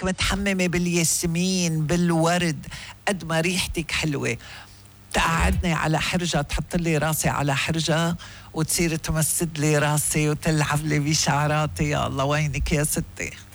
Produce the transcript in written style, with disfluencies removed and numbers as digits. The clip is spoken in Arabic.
كأنك متحممة بالياسمين بالورد، قد ما ريحتك حلوة. تقعدني على حرجة، تحط لي راسي على حرجة وتصير تمسد لي راسي وتلعب لي بشعراتي. يا الله وينك يا ستي.